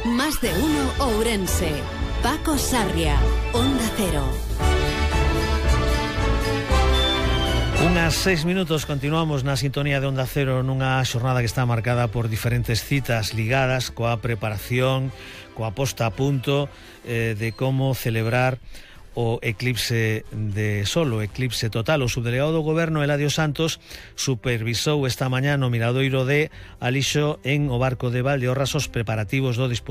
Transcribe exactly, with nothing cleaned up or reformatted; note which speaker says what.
Speaker 1: Más de uno Ourense. Paco Sarria, Onda Cero.
Speaker 2: Unhas seis minutos, continuamos na sintonía de Onda Cero nunha xornada que está marcada por diferentes citas ligadas coa preparación, coa posta a punto eh, de como celebrar o eclipse de sol, o eclipse total. O subdelegado do Goberno, Eladio Santos, supervisou esta mañá no miradoiro de Alixo en o barco de Valdeorras os preparativos do dispositivo